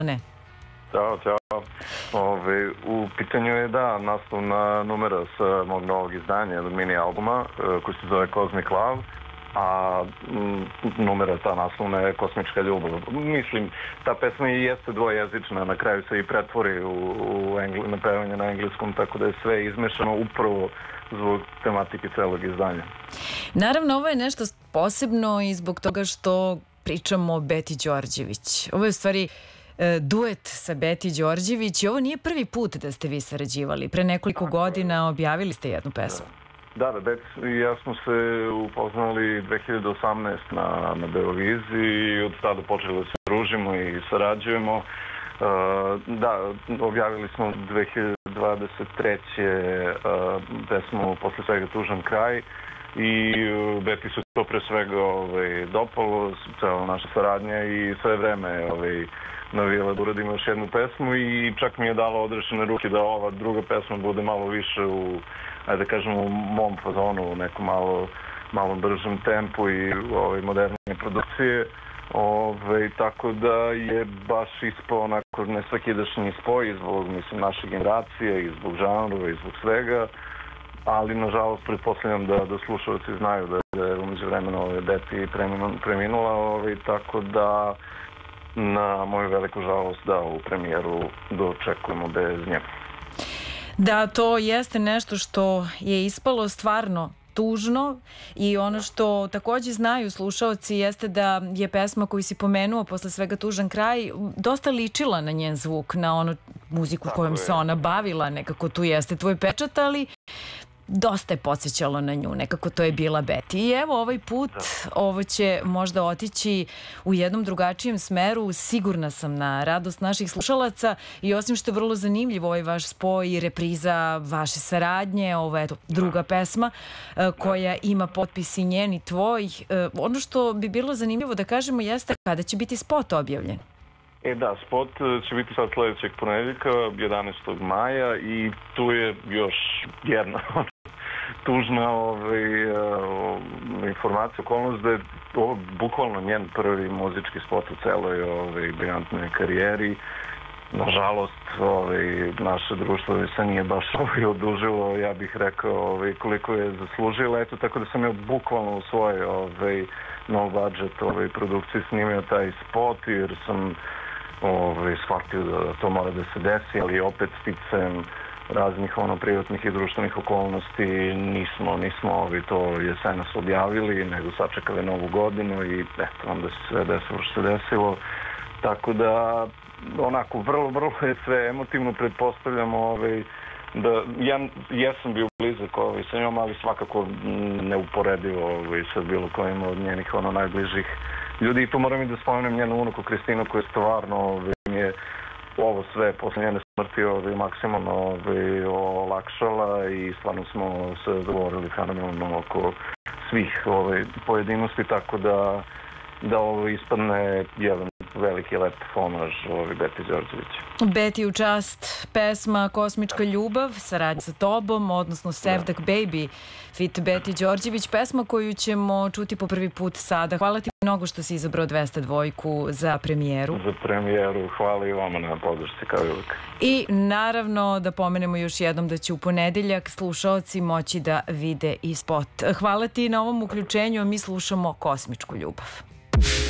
Ne. Ćao, ćao. U pitanju je naslovna numera sa mog novog izdanja, mini albuma, koji se zove Cosmic Love, a numera ta naslovna je Kosmička ljubav. Mislim, ta pesma i jeste dvojezična, na kraju se i pretvori na pevanje na engleskom, tako da je sve izmešano upravo zbog tematike celog izdanja. Naravno, ovo je nešto posebno i zbog toga što pričamo o Beti Đorđević. Ovo je u stvari duet sa Beti Đorđević i ovo nije prvi put da ste vi sarađivali. Pre nekoliko godina objavili ste jednu pesmu. Da, Beti i ja smo se upoznali 2018 na Beoviziji i od tada počeli da se družimo i sarađujemo. Da, objavili smo 2023. pesmu Posle svega tužan kraj i Beti su to pre svega dopalo, cela naša saradnja i sve vreme navijela da uradimo još jednu pesmu i čak mi je dala odrešene ruke da ova druga pesma bude malo više da kažem, u mom fazonu, u nekom malo bržem tempu i modernije produkcije. Tako da je baš ispao onako nesvakidašnji spoj zbog naše generacije i zbog žanrova i zbog svega, ali nažalost pretpostavljam da slušalci znaju da je umeđu vremena Beti preminula, tako da na moju veliku žalost da u premijeru dočekujemo bez nje. Da, to jeste nešto što je ispalo stvarno tužno i ono što takođe znaju slušaoci jeste da je pesma koju si pomenuo Posle svega tužan kraj dosta ličila na njen zvuk, na onu muziku kojom se ona bavila, nekako tu jeste tvoj pečat, ali dosta je podsjećalo na nju, nekako to je bila Beti. I evo ovaj put, ovo će možda otići u jednom drugačijem smeru, sigurna sam na radost naših slušalaca i osim što je vrlo zanimljiv ovaj vaš spoj i repriza vaše saradnje, ovo je druga pesma koja ima potpis i njen i tvoj. Ono što bi bilo zanimljivo da kažemo jeste kada će biti spot objavljen. Da, spot će biti sad sledećeg ponedeljka, 11. maja i tu je još jedna tužna informacija, okolnost da je ovo bukvalno njen prvi muzički spot u celoj briljantnoj karijeri. Nažalost, naše društvo se nije baš odužilo, ja bih rekao, koliko je zaslužila. Eto, tako da sam ja bukvalno u svojoj no budget produkciji snimio taj spot, jer sam shvatio da to mora da se desi, ali opet sticajem raznih privatnih i društvenih okolnosti nismo to jesenas objavili, nego sačekali Novu godinu i eto, onda se sve desilo što se desilo. Tako da, onako, vrlo je sve emotivno, pretpostavljamo da ja jesam bio blizak sa njom, ali svakako neuporedivo sa bilo kojim od njenih najbližih ljudi. I tu moram i da spomenem njenu unuku Kristinu, koja je stvarno je ovo sve posle njene smrti maksimalno olakšala i stvarno smo se dogovorili fenomenalno oko svih pojedinosti, tako da ovo ispadne jedan veliki lep homaž Beti Đorđević. Beti u čast, pesma Kosmička ljubav, saradnja sa tobom, odnosno Sevdak Baby, fit Beti Đorđević, pesma koju ćemo čuti po prvi put sada. Hvala ti mnogo što si izabrao 202 za premijeru. Za premijeru, hvala i vama na podršci kao i uvijek. I naravno da pomenemo još jednom da će u ponedeljak slušaoci moći da vide i spot. Hvala ti na ovom uključenju, a mi slušamo Kosmičku ljubav.